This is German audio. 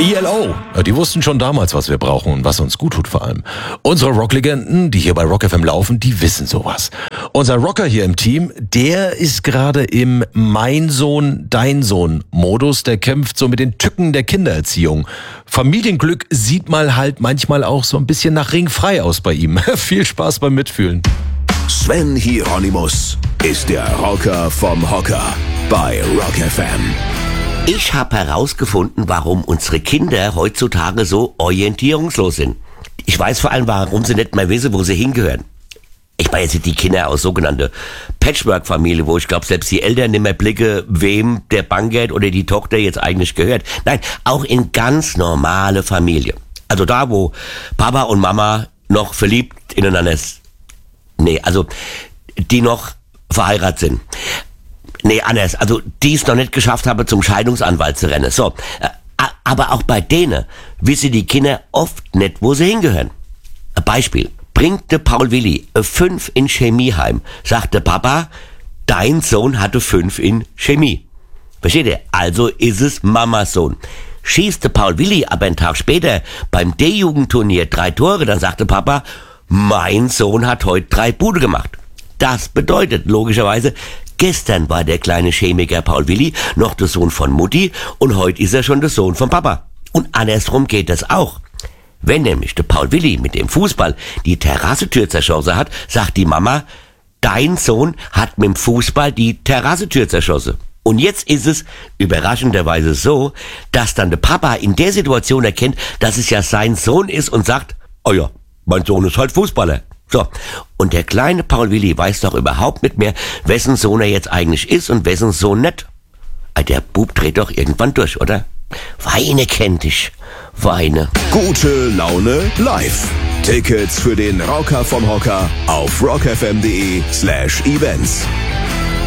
ELO, die wussten schon damals, was wir brauchen und was uns gut tut vor allem. Unsere Rocklegenden, die hier bei Rock FM laufen, die wissen sowas. Unser Rocker hier im Team, der ist gerade im Mein Sohn, Dein Sohn Modus. Der kämpft so mit den Tücken der Kindererziehung. Familienglück sieht mal halt manchmal auch so ein bisschen nach ringfrei aus bei ihm. Viel Spaß beim Mitfühlen. Sven Hieronymus ist der Rocker vom Hocker bei Rock FM. Ich habe herausgefunden, warum unsere Kinder heutzutage so orientierungslos sind. Ich weiß vor allem, warum sie nicht mehr wissen, wo sie hingehören. Ich meine jetzt die Kinder aus sogenannte Patchwork-Familie, wo ich glaube, selbst die Eltern nicht mehr blicken, wem der Bankgeld oder die Tochter jetzt eigentlich gehört. Nein, auch in ganz normale Familie. Also da, wo Papa und Mama noch verliebt ineinander sind. Nee, also die noch verheiratet sind. Nee, anders. Also die es noch nicht geschafft haben, zum Scheidungsanwalt zu rennen. So, aber auch bei denen wissen die Kinder oft nicht, wo sie hingehören. Ein Beispiel. Bringt der Paul Willi 5 in Chemie heim, sagt der Papa, dein Sohn hatte 5 in Chemie. Versteht ihr? Also ist es Mamas Sohn. Schießt der Paul Willi aber einen Tag später beim D-Jugendturnier 3 Tore, dann sagt der Papa, mein Sohn hat heute 3 Bude gemacht. Das bedeutet logischerweise, gestern war der kleine Chemiker Paul Willi noch der Sohn von Mutti und heute ist er schon der Sohn von Papa. Und andersrum geht das auch. Wenn nämlich der Paul Willi mit dem Fußball die Terrassentür zerschossen hat, sagt die Mama, dein Sohn hat mit dem Fußball die Terrassentür zerschossen. Und jetzt ist es überraschenderweise so, dass dann der Papa in der Situation erkennt, dass es ja sein Sohn ist und sagt, oh ja, mein Sohn ist halt Fußballer. So, und der kleine Paul Willi weiß doch überhaupt nicht mehr, wessen Sohn er jetzt eigentlich ist und wessen Sohn nicht. Der Bub dreht doch irgendwann durch, oder? Weine kennt dich. Weine. Gute Laune live. Tickets für den Rocker vom Hocker auf rockfm.de/events.